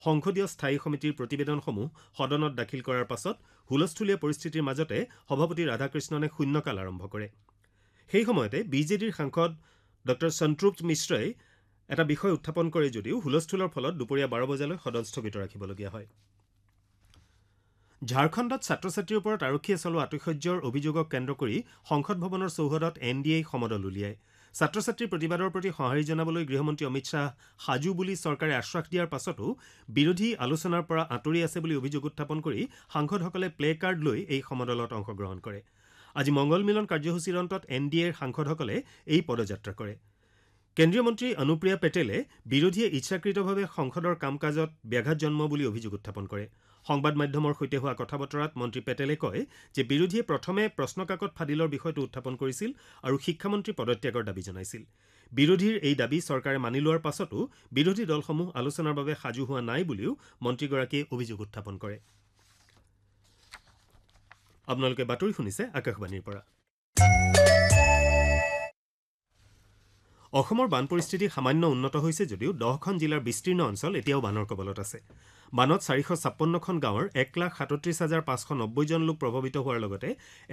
সংসদীয় স্থায়ী সমিতিৰ প্ৰতিবেদনসমূহ সদনত দাখিল কৰাৰ পাছত হুলস্থূলীয়া পৰিস্থিতিৰ মাজতে সভাপতি ৰাধাকৃষ্ণনে শূন্যকাল আৰম্ভ কৰে। সেই সময়তে বিজেডিৰ সাংসদ ড সন্তোষ মিশ্ৰই এটা বিষয় উত্থাপন কৰে যদিও হুলস্থূলৰ ফলত দুপৰীয়া 12 বজালৈ সদন স্থগিত ৰাখিবলগীয়া হয়। ঝাৰখণ্ডত ছাত্ৰ ছাত্ৰীৰ ওপৰত আৰক্ষীয়ে চলোৱা আতিশয্যৰ অভিযোগক কেন্দ্ৰ কৰি সংসদ ভৱনৰ চৌহদত NDAই সমদল উলিয়ায়। ছাত্ৰ ছাত্ৰীৰ প্ৰতিবাদৰ প্ৰতি সঁহাৰি জনাবলৈ গৃহমন্ত্ৰী অমিত শ্বাহ সাজু বুলি চৰকাৰে আশ্বাস দিয়াৰ পাছতো বিৰোধী আলোচনাৰ পৰা আঁতৰি আছে বুলি অভিযোগ উত্থাপন কৰি সাংসদসকলে প্লে কাৰ্ড লৈ এই সমদলত অংশগ্ৰহণ কৰে। আজি মংগল মিলন কাৰ্যসূচীৰ অন্তত NDAৰ সাংসদসকলে এই পদযাত্ৰা কৰে। কেন্দ্ৰীয় মন্ত্ৰী অনুপ্ৰিয়া পেটেলে বিৰোধীয়ে ইচ্ছাকৃতভাৱে সংসদৰ কাম কাজত ব্যাঘাত জন্মোৱা বুলি অভিযোগ উত্থাপন কৰে। সংবাদ মাধ্যমৰ সৈতে হোৱা কথা বতৰাত মন্ত্ৰী পেটেলে কয় যে বিৰোধীয়ে প্ৰথমে প্ৰশ্নকাকত ফাদিলৰ বিষয়টো উত্থাপন কৰিছিল আৰু শিক্ষামন্ত্ৰী পদত্যাগৰ দাবী জনাইছিল। বিৰোধীৰ এই দাবী চৰকাৰে মানি লোৱাৰ পাছতো বিৰোধী দলসমূহ আলোচনাৰ বাবে সাজু হোৱা নাই বুলিও মন্ত্ৰীগৰাকীয়ে অভিযোগ উত্থাপন কৰে। আপোনালোকে বাতৰি শুনিছে আকাশবাণীৰ পৰা। অসমৰ বান পৰিস্থিতি সামান্য উন্নত হৈছে যদিও 10খন জিলাৰ বিস্তীৰ্ণ অঞ্চল এতিয়াও বানৰ কবলত আছে। বানত 456খন গাঁৱৰ 1,37,590 জন লোক প্ৰভাৱিত হোৱাৰ লগতে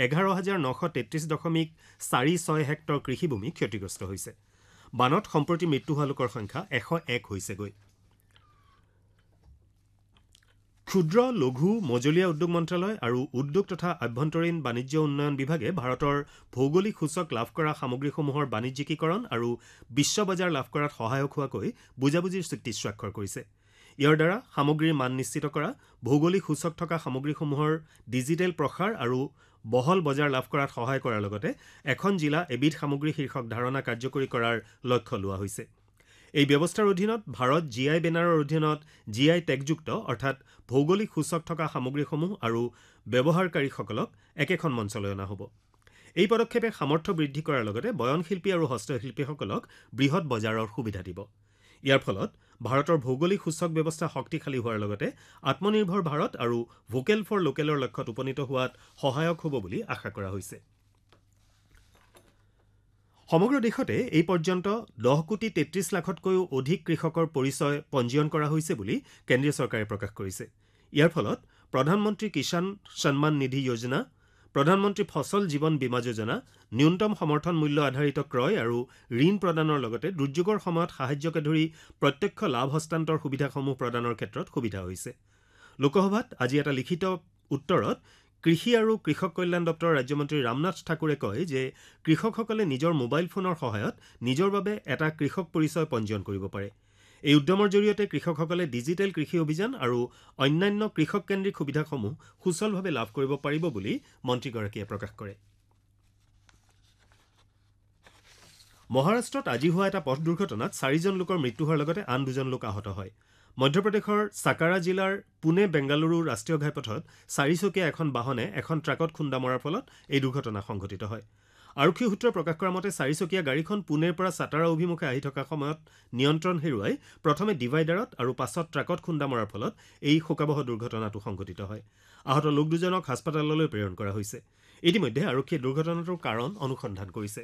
11,933.46 হেক্টৰ কৃষিভূমি ক্ষতিগ্ৰস্ত হৈছে। বানত সম্প্ৰতি মৃত্যু হোৱা লোকৰ সংখ্যা 101 হৈছেগৈ। ক্ষুদ্ৰ লঘু মজলীয়া উদ্যোগ মন্ত্ৰালয় আৰু উদ্যোগ তথা আভ্যন্তৰীণ বাণিজ্য উন্নয়ন বিভাগে ভাৰতৰ ভৌগোলিক সূচক লাভ কৰা সামগ্ৰীসমূহৰ বাণিজ্যিকীকৰণ আৰু বিশ্ব বজাৰ লাভ কৰাত সহায়ক হোৱাকৈ বুজাবুজিৰ চুক্তি স্বাক্ষৰ কৰিছে। ইয়াৰ দ্বাৰা সামগ্ৰীৰ মান নিশ্চিত কৰা, ভৌগোলিক সূচক থকা সামগ্ৰীসমূহৰ ডিজিটেল প্ৰসাৰ আৰু বহল বজাৰ লাভ কৰাত সহায় কৰাৰ লগতে এখন জিলা এবিধ সামগ্ৰী শীৰ্ষক ধাৰণা কাৰ্যকৰী কৰাৰ লক্ষ্য লোৱা হৈছে। এই ব্যৱস্থাৰ অধীনত ভাৰত GI বেনাৰৰ অধীনত GI টেগযুক্ত অৰ্থাৎ ভৌগোলিক সূচক থকা সামগ্ৰীসমূহ আৰু ব্যৱহাৰকাৰীসকলক একেখন মঞ্চলৈ অনা হ'ব। এই পদক্ষেপে সামৰ্থ্য বৃদ্ধি কৰাৰ লগতে বয়নশিল্পী আৰু হস্তশিল্পীসকলক বৃহৎ বজাৰৰ সুবিধা দিব। ইয়াৰ ফলত ভাৰতৰ ভৌগোলিক সূচক ব্যৱস্থা শক্তিশালী হোৱাৰ লগতে আত্মনিৰ্ভৰ ভাৰত আৰু ভোকেল ফৰ লোকেলৰ লক্ষ্যত উপনীত হোৱাত সহায়ক হ'ব বুলি আশা কৰা হৈছে। সমগ্ৰ দেশতে এই পৰ্যন্ত 10,33 লাখতকৈও অধিক কৃষকৰ পৰিচয় পঞ্জীয়ন কৰা হৈছে বুলি কেন্দ্ৰীয় চৰকাৰে প্ৰকাশ কৰিছে। ইয়াৰ ফলত প্ৰধানমন্ত্ৰী কিষাণ সন্মান নিধি যোজনা, প্ৰধানমন্ত্ৰী ফচল জীৱন বীমা যোজনা, ন্যূনতম সমৰ্থন মূল্য আধাৰিত ক্ৰয় আৰু ঋণ প্ৰদানৰ লগতে দুৰ্যোগৰ সময়ত সাহায্যকে ধৰি প্ৰত্যক্ষ লাভ হস্তান্তৰ সুবিধাসমূহ প্ৰদানৰ ক্ষেত্ৰত সুবিধা হৈছে। লোকসভাত আজি এটা লিখিত উত্তৰত কৃষি আৰু কৃষক কল্যাণ দপ্তৰৰ ৰাজ্যমন্ত্ৰী ৰামনাথ ঠাকুৰে কয় যে কৃষকসকলে নিজৰ মোবাইল ফোনৰ সহায়ত নিজৰ বাবে এটা কৃষক পৰিচয় পঞ্জীয়ন কৰিব পাৰে। এই উদ্যমৰ জৰিয়তে কৃষকসকলে ডিজিটেল কৃষি অভিযান আৰু অন্যান্য কৃষককেন্দ্ৰিক সুবিধাসমূহ সুচলভাৱে লাভ কৰিব পাৰিব বুলি মন্ত্ৰীগৰাকীয়ে প্ৰকাশ কৰে। মহাৰাষ্ট্ৰত আজি হোৱা এটা পথ দুৰ্ঘটনাত 4জন লোকৰ মৃত্যু হোৱাৰ লগতে আন 2জন লোক আহত হয়। মধ্যপ্ৰদেশৰ সাকাৰা জিলাৰ পুনে বেংগালুৰু ৰাষ্ট্ৰীয় ঘাইপথত 4চকীয়া এখন বাহনে এখন ট্ৰাকত খুন্দা মৰাৰ ফলত এই দুৰ্ঘটনা সংঘটিত হয়। আৰক্ষী সূত্ৰই প্ৰকাশ কৰা মতে 4চকীয়া গাড়ীখন পুনেৰ পৰা সাতাৰা অভিমুখে আহি থকা সময়ত নিয়ন্ত্ৰণ হেৰুৱাই প্ৰথমে ডিভাইডাৰত আৰু পাছত ট্ৰাকত খুন্দা মৰাৰ ফলত এই শোকাবহ দুৰ্ঘটনাটো সংঘটিত হয়। আহত লোক দুজনক হাস্পতাললৈ প্ৰেৰণ কৰা হৈছে। ইতিমধ্যে আৰক্ষীয়ে দুৰ্ঘটনাটোৰ কাৰণ অনুসন্ধান কৰিছে।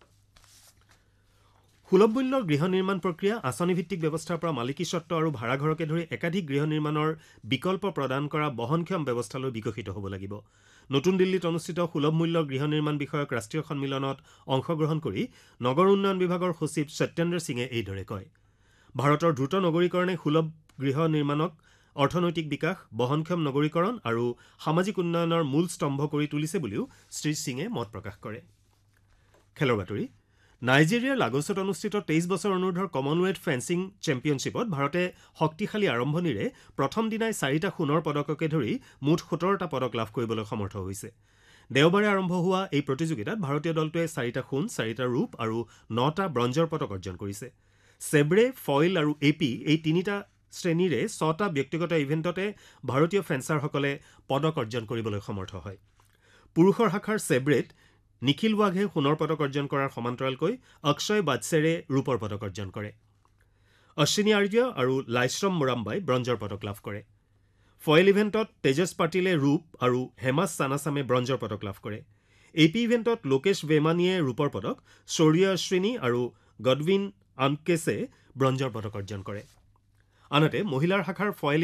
সুলভ মূল্যৰ গৃহ নিৰ্মাণ প্ৰক্ৰিয়া, আঁচনিভিত্তিক ব্যৱস্থাৰ পৰা মালিকীস্বত্ব আৰু ভাড়াঘৰকে ধৰি একাধিক গৃহ নিৰ্মাণৰ বিকল্প প্ৰদান কৰা বহনক্ষম ব্যৱস্থালৈ বিকশিত হ'ব লাগিব। নতুন দিল্লীত অনুষ্ঠিত সুলভ মূল্যৰ গৃহ নিৰ্মাণ বিষয়ক ৰাষ্ট্ৰীয় সন্মিলনত অংশগ্ৰহণ কৰি নগৰ উন্নয়ন বিভাগৰ সচিব সত্যেন্দ্ৰ সিঙে এইদৰে কয়। ভাৰতৰ দ্ৰুত নগৰীকৰণে সুলভ গৃহ নিৰ্মাণক অৰ্থনৈতিক বিকাশ, বহনক্ষম নগৰীকৰণ আৰু সামাজিক উন্নয়নৰ মূল স্তম্ভ কৰি তুলিছে বুলিও শ্ৰীসিঙে মত প্ৰকাশ কৰে। খেলৰ বাতৰি। নাইজেৰিয়াৰ লাগোছত অনুষ্ঠিত 23 বছৰ অনুৰ্ধৰ কমনৱেলথ ফেন্সিং চেম্পিয়নশ্বিপত ভাৰতে শক্তিশালী আৰম্ভণিৰে প্ৰথম দিনাই 4টা সোণৰ পদককে ধৰি মুঠ 17টা পদক লাভ কৰিবলৈ সমৰ্থ হৈছে। দেওবাৰে আৰম্ভ হোৱা এই প্ৰতিযোগিতাত ভাৰতীয় দলটোৱে 4টা সোণ, 4টা ৰূপ আৰু 9টা ব্ৰঞ্জৰ পদক অৰ্জন কৰিছে। চেব্ৰে, ফইল আৰু AP এই তিনিটা শ্ৰেণীৰে 6টা ব্যক্তিগত ইভেণ্টতে ভাৰতীয় ফেন্সাৰসকলে পদক অৰ্জন কৰিবলৈ সমৰ্থ হয়। পুৰুষৰ শাখাৰ চেব্ৰেত নিখিল ৱাঘে সোণৰ পদক অৰ্জন কৰাৰ সমান্তৰালকৈ অক্ষয় বাটছেৰে ৰূপৰ পদক অৰ্জন কৰে। অশ্বিনী আৰ্য আৰু লাইশ্ৰম মোৰাম্বাই ব্ৰঞ্জৰ পদক লাভ কৰে। ফয়েল ইভেণ্টত তেজছ পাটিলে ৰূপ আৰু হেমাছ চানাচামে ব্ৰঞ্জৰ পদক লাভ কৰে। AP ইভেণ্টত লোকেশ বেমানীয়ে ৰূপৰ পদক, শৌৰ্য অশ্বিনী আৰু গডৱিন আনকেছে ব্ৰঞ্জৰ পদক অৰ্জন কৰে। আনহাতে মহিলাৰ শাখাৰ ফয়েল